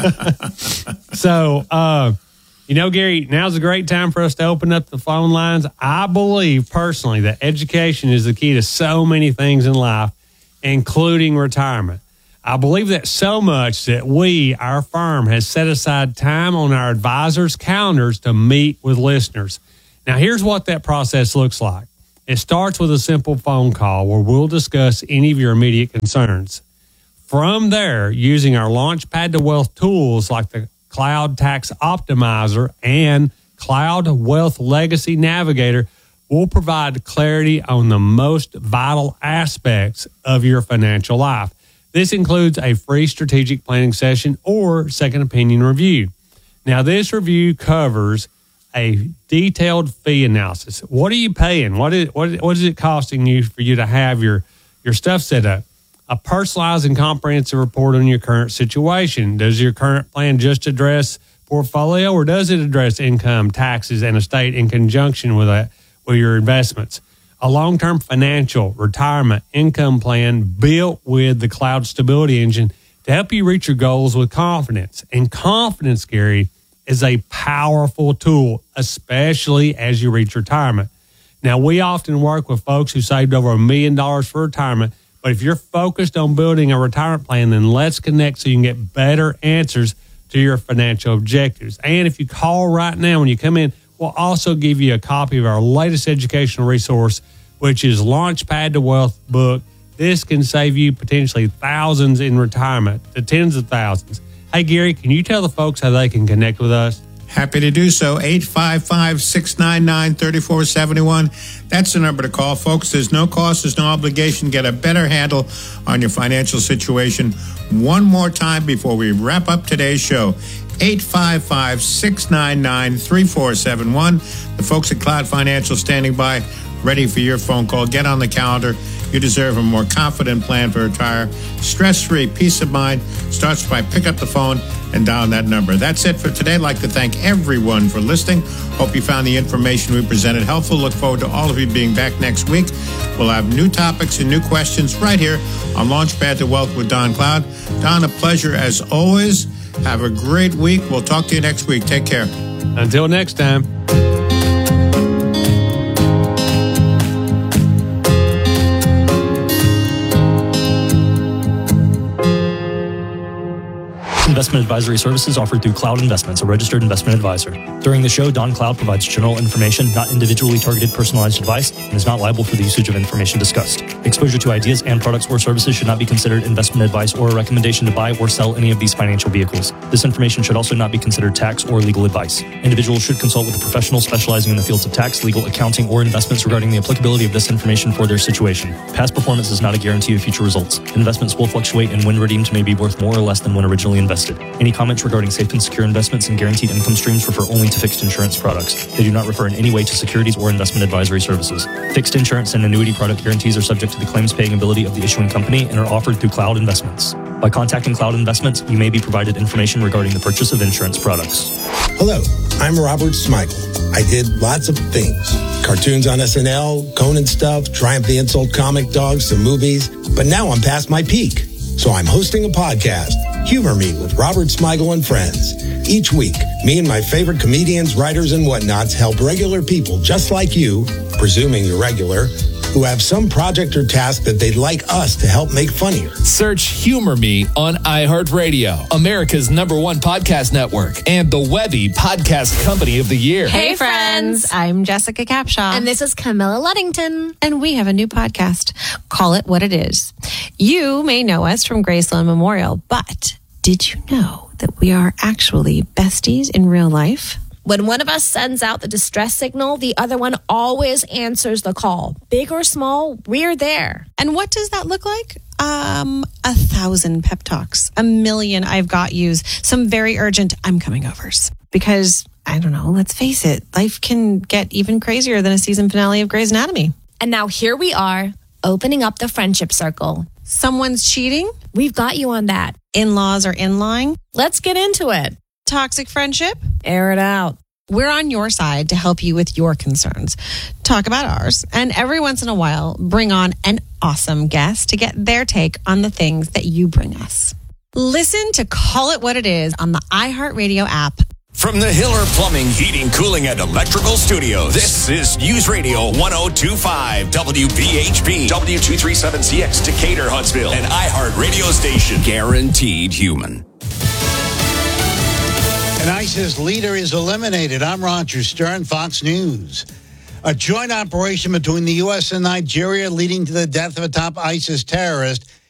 So, uh, you know, Gary, now's a great time for us to open up the phone lines. I believe personally that education is the key to so many things in life, including retirement. I believe that so much that we, our firm, has set aside time on our advisors' calendars to meet with listeners. Now, here's what that process looks like. It starts with a simple phone call where we'll discuss any of your immediate concerns. From there, using our Launchpad to Wealth tools like the Cloud Tax Optimizer and Cloud Wealth Legacy Navigator, we'll provide clarity on the most vital aspects of your financial life. This includes a free strategic planning session or second opinion review. Now, this review covers a detailed fee analysis. What are you paying? What is what, what is it costing you for you to have your, your stuff set up? A personalized and comprehensive report on your current situation. Does your current plan just address portfolio, or does it address income, taxes, and estate in conjunction with that, with your investments? A long-term financial, retirement, income plan built with the Cloud Stability Engine to help you reach your goals with confidence. And confidence, Gary, is a powerful tool, especially as you reach retirement. Now, we often work with folks who saved over a million dollars for retirement, but if you're focused on building a retirement plan, then let's connect so you can get better answers to your financial objectives. And if you call right now when you come in, we'll also give you a copy of our latest educational resource, which is Launchpad to Wealth book. This can save you potentially thousands in retirement to tens of thousands. Hey, Gary, can you tell the folks how they can connect with us? Happy to do so. eight five five, six nine nine, three four seven one. That's the number to call, folks. There's no cost. There's no obligation. Get a better handle on your financial situation. One more time before we wrap up today's show. eight five five, six nine nine, three four seven one. The folks at Cloud Financial standing by, ready for your phone call. Get on the calendar. You deserve a more confident plan for retire. Stress-free, peace of mind starts by pick up the phone and dial that number. That's it for today. I'd like to thank everyone for listening. Hope you found the information we presented helpful. Look forward to all of you being back next week. We'll have new topics and new questions right here on Launchpad to Wealth with Don Cloud. Don, a pleasure as always. Have a great week. We'll talk to you next week. Take care. Until next time. Investment advisory services offered through Cloud Investments, a registered investment advisor. During the show, Don Cloud provides general information, not individually targeted personalized advice, and is not liable for the usage of information discussed. Exposure to ideas and products or services should not be considered investment advice or a recommendation to buy or sell any of these financial vehicles. This information should also not be considered tax or legal advice. Individuals should consult with a professional specializing in the fields of tax, legal, accounting, or investments regarding the applicability of this information for their situation. Past performance is not a guarantee of future results. Investments will fluctuate, and when redeemed may be worth more or less than when originally invested. Any comments regarding safe and secure investments and guaranteed income streams refer only to fixed insurance products. They do not refer in any way to securities or investment advisory services. Fixed insurance and annuity product guarantees are subject to the claims-paying ability of the issuing company and are offered through Cloud Investments. By contacting Cloud Investments, you may be provided information regarding the purchase of insurance products. Hello, I'm Robert Smigel. I did lots of things. Cartoons on S N L, Conan stuff, Triumph the Insult comic dogs, some movies. But now I'm past my peak. So I'm hosting a podcast, Humor Me with Robert Smigel and Friends. Each week, me and my favorite comedians, writers, and whatnots help regular people just like you, presuming you're regular, who have some project or task that they'd like us to help make funnier. Search Humor Me on iHeartRadio, America's number one podcast network, and the Webby Podcast Company of the Year. Hey, friends. I'm Jessica Capshaw. And this is Camilla Luddington. And we have a new podcast. Call it what it is. You may know us from Graceland Memorial, but did you know that we are actually besties in real life? When one of us sends out the distress signal, the other one always answers the call. Big or small, we're there. And what does that look like? Um, a thousand pep talks, a million I've got yous, some very urgent I'm coming overs. Because, I don't know, let's face it, life can get even crazier than a season finale of Grey's Anatomy. And now here we are, opening up the friendship circle. Someone's cheating? We've got you on that. In-laws are in-lying? Let's get into it. Toxic friendship? Air it out. We're on your side to help you with your concerns. Talk about ours. And every once in a while, bring on an awesome guest to get their take on the things that you bring us. Listen to Call It What It Is on the iHeartRadio app. From the Hiller Plumbing, Heating, Cooling, and Electrical Studios, this is News Radio one oh two point five W B H P, W two thirty-seven C X Decatur, Huntsville, an iHeart radio station, guaranteed human. An ISIS leader is eliminated. I'm Roger Stern, Fox News. A joint operation between the U S and Nigeria leading to the death of a top ISIS terrorist